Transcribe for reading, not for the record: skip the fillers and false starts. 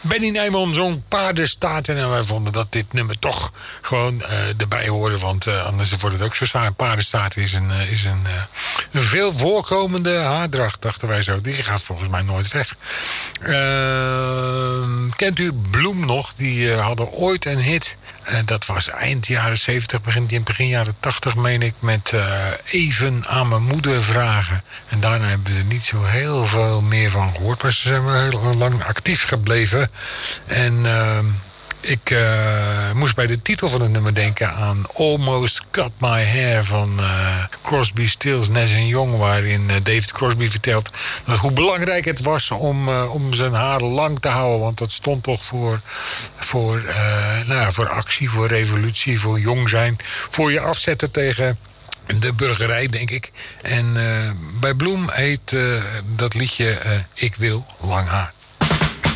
Benny Nijman zong Paardenstaarten. En wij vonden dat dit nummer toch gewoon erbij hoorde. Want anders wordt het ook zo saai. Paardenstaarten is een veel voorkomende haardracht, dachten wij zo. Die gaat volgens mij nooit weg. Kent u Bloem nog? Die hadden ooit een hit. Dat was eind jaren 70, begin jaren 80, meen ik. Met even aan mijn moeder vragen. En daarna hebben we er niet zo heel veel meer van gehoord. Maar ze zijn wel heel lang actief gebleven. En ik moest bij de titel van het nummer denken aan Almost Cut My Hair van Crosby, Stills, Nash Young. Waarin David Crosby vertelt dat hoe belangrijk het was om zijn haar lang te houden. Want dat stond toch voor actie, voor revolutie, voor jong zijn. Voor je afzetten tegen de burgerij, denk ik. En bij Bloem heet dat liedje Ik wil lang haar.